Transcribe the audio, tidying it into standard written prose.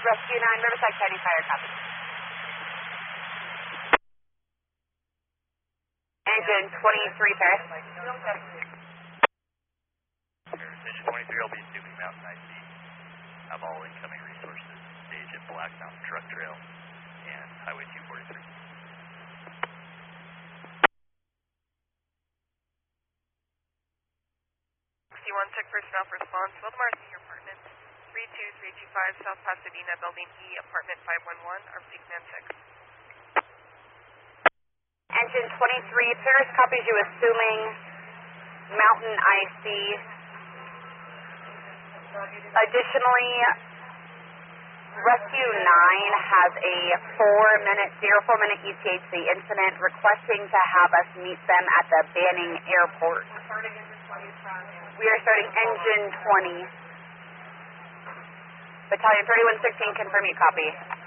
Rescue 9, Riverside County Fire, copy. Engine 23, Paris. Engine 23 will be assuming Mountain IC. Have all incoming resources. Stage at Black Mountain Truck Trail and Highway 243. C1 Tech personnel for response. Wildemar Senior Apartment 32325 South Pasadena, Building E, Apartment 511. Our peak man 6. Engine 23, Paris copies you assuming Mountain IC. Additionally, Rescue 9 has a 4-minute ETHC incident requesting to have us meet them at the Banning Airport. We are starting Engine 20. Battalion 3116, confirm you copy.